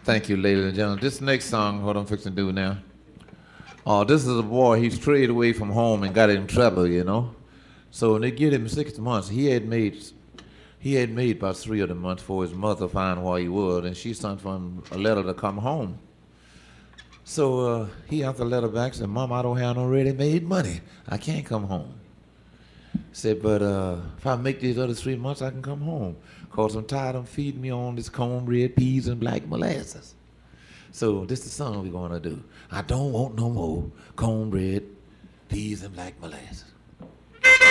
Thank you, ladies and gentlemen. This next song, what I'm fixing to do now. This is a boy. He strayed away from home and got in trouble, you know. So when they give him 6 months, he had made about 3 of the months for his mother find where he was, and she sent for him a letter to come home. So he got the letter back, said, "Mom, I don't have no ready-made money. I can't come home." Said, "But if I make these other 3 months, I can come home. Cause I'm tired of feeding me on this cornbread, peas, and black molasses." So this is the song we're gonna do. I don't want no more cornbread, peas, and black molasses.